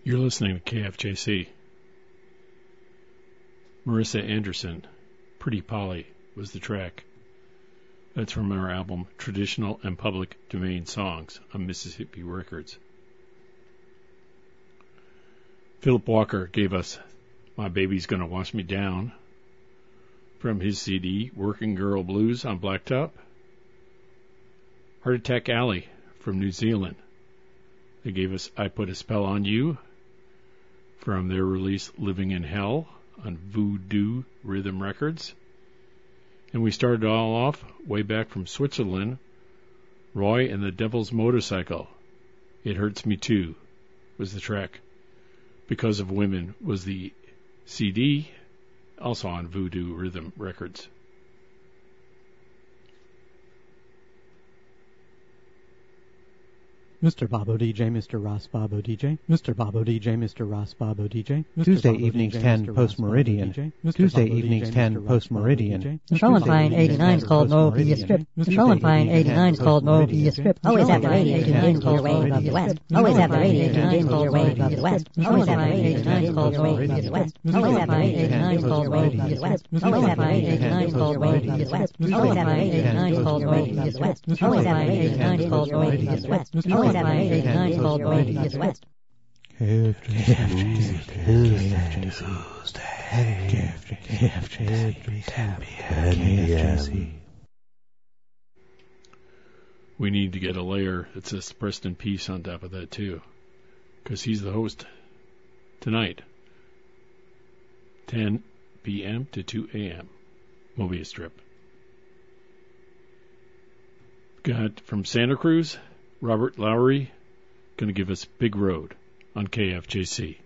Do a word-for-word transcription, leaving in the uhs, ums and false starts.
You're listening to K F J C. Marissa Anderson, Pretty Polly was the track. That's from our album Traditional and Public Domain Songs on Mississippi Records. Philip Walker gave us My Baby's Gonna Wash Me Down from his C D Working Girl Blues on Blacktop. Heart Attack Alley from New Zealand. They gave us I Put a Spell on You from their release Living in Hell on Voodoo Rhythm Records. And we started all off way back from Switzerland, Roy and the Devil's Motorcycle. It Hurts Me Too was the track. Because of Women was the C D, also on Voodoo Rhythm Records. Mister Bobo D J, Mister Ross Bobo D J, Mister Bobo D J, Mister Ross Bobo D J, Tuesday evenings ten post meridian. Tuesday evenings ten post meridian. Trollentine eighty-nine is called Moby Strip. Trollentine eighty-nine is called Moby Strip. Always have the radio tuned in for your wave of the west. Always have the radio tuned in for your wave of the west. Always have the radio tuned in for your wave of the west. Always have the radio tuned in for your wave of the west. Always have the radio tuned in for your wave of the west. Always have the radio tuned in for your wave of the west. Always have the radio tuned in for your wave of the west. Always have the radio tuned in for your wave of the west. K F J C. We need to get a layer that says Preston Peace on top of that too, because he's the host tonight, ten p.m. to two a.m. Mobius Strip. Got from Santa Cruz, Robert Lowry, going to give us Big Road on K F J C.